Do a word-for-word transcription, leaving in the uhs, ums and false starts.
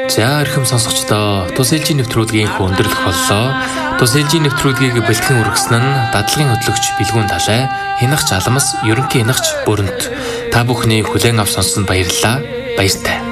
За эрхэм сонсогчдоо тус ээлжийн нэвтрүүлгийн өндөрлөх боллоо. Тус ээлжийн нэвтрүүлгийг бэлтгэн үргэсэн нь дадлагын хөтлөгч Билгүүн Талай, Хянагч Аламс, ерөнхий хянагч Бүрэнт. Та бүхний хүлээн авч сонссонд баярлалаа. Баяртай.